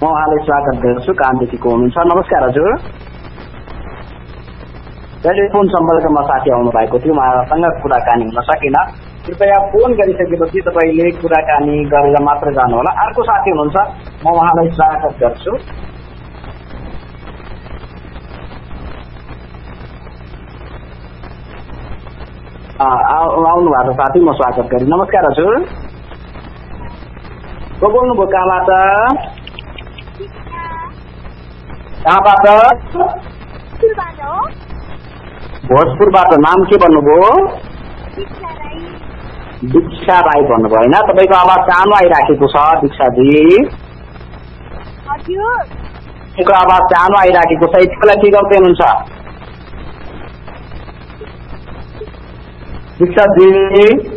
उहाँलाई स्वागत गर्छु। कामदेखिको हुनुहुन्छ। नमस्कार हजुर। टेलिफोन सम्पर्कमा साथी आउनु भएको थियो, उहाँसँग कुराकानी हुन सकेन। कृपया फोन गरिसकेपछि तपाईँले कुराकानी गरेर मात्र जानुहोला। अर्को साथी हुनुहुन्छ, म उहाँलाई स्वागत गर्छु। आउनु भएको साथी, म स्वागत गरेँ। नमस्कार हजुर। को बोल्नुभयो? कहाँबाट? भोजपुरबाट। नाम के भन्नुभयो? दीक्षा राई भन्नुभयो होइन? तपाईँको आवाज सानो आइराखेको छ दीक्षाजी। तपाईँको आवाज सानो आइराखेको छ। यति बेला के गर्दै हुनुहुन्छ दीक्षाजी?